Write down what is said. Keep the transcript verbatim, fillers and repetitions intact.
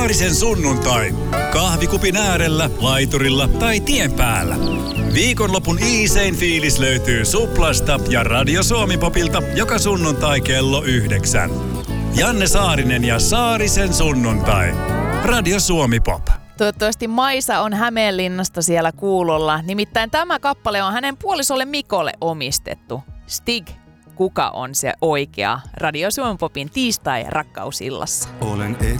Saarisen sunnuntai. Kahvikupin äärellä, laiturilla tai tien päällä. Viikonlopun iisein fiilis löytyy Suplasta ja Radio Suomi-popilta joka sunnuntai kello yhdeksän. Janne Saarinen ja Saarisen sunnuntai. Radio Suomi-pop. Toivottavasti Maisa on Hämeenlinnasta siellä kuulolla. Nimittäin tämä kappale on hänen puolisolle Mikolle omistettu. Stig, kuka on se oikea? Radio Suomi-popin tiistai-rakkausillassa. Olen